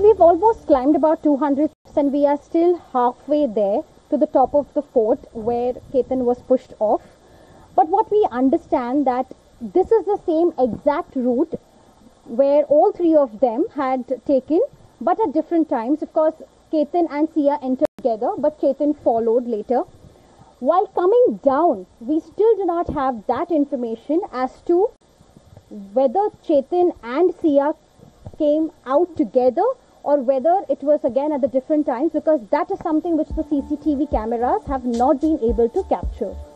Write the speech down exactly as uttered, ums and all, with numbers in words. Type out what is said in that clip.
we've almost climbed about two hundred steps and we are still halfway there to the top of the fort where Ketan was pushed off. But what we understand that this is the same exact route where all three of them had taken, but at different times. Of course, Ketan and Sia entered together, but Chetan followed later. While coming down, we still do not have that information as to whether Chetan and Sia came out together or whether it was again at the different times, because that is something which the C C T V cameras have not been able to capture.